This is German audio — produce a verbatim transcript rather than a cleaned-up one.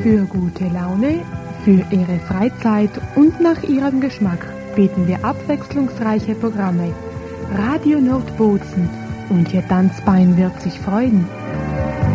Für gute Laune, für Ihre Freizeit und nach Ihrem Geschmack bieten wir abwechslungsreiche Programme. Radio Nordbozen und Ihr Tanzbein wird sich freuen.